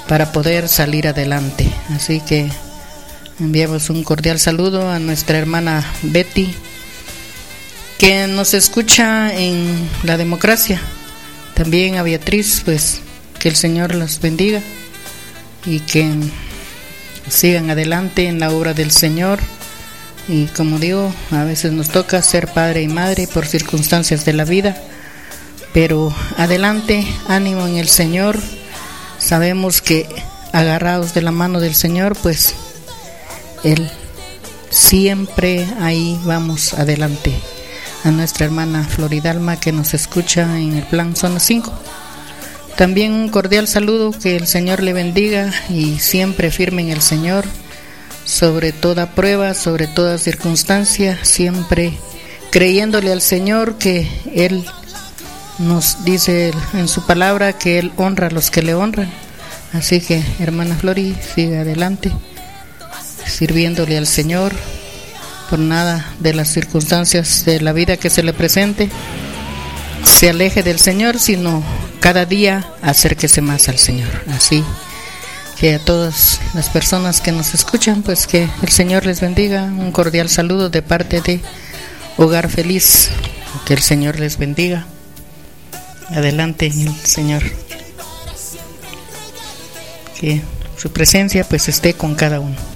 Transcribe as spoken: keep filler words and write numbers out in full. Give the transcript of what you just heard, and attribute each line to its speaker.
Speaker 1: para poder salir adelante. Así que enviamos un cordial saludo a nuestra hermana Betty, que nos escucha en la democracia. También a Beatriz, pues que el Señor los bendiga y que sigan adelante en la obra del Señor. Y como digo, a veces nos toca ser padre y madre por circunstancias de la vida, pero adelante, ánimo en el Señor. Sabemos que agarrados de la mano del Señor, pues Él siempre ahí vamos adelante. A nuestra hermana Floridalma, que nos escucha en el plan Zona cinco. También un cordial saludo, que el Señor le bendiga y siempre firme en el Señor, sobre toda prueba, sobre toda circunstancia, siempre creyéndole al Señor, que Él nos dice en su palabra que Él honra a los que le honran. Así que, hermana Flori, siga adelante, sirviéndole al Señor. Por nada de las circunstancias de la vida que se le presente se aleje del Señor, sino cada día acérquese más al Señor. Así que a todas las personas que nos escuchan, pues que el Señor les bendiga. Un cordial saludo de parte de Hogar Feliz. Que el Señor les bendiga. Adelante en el Señor. Que su presencia pues esté con cada uno.